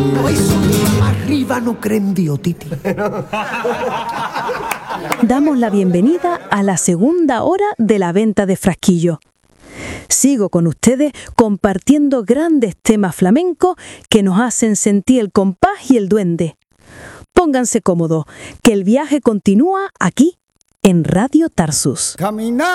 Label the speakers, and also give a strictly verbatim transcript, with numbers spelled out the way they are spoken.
Speaker 1: Arriba no creen Diotiti.
Speaker 2: Damos la bienvenida a la segunda hora de la venta de Frasquillo. Sigo con ustedes compartiendo grandes temas flamencos que nos hacen sentir el compás y el duende. Pónganse cómodos, que el viaje continúa aquí, en Radio Tarsus.
Speaker 3: Caminar.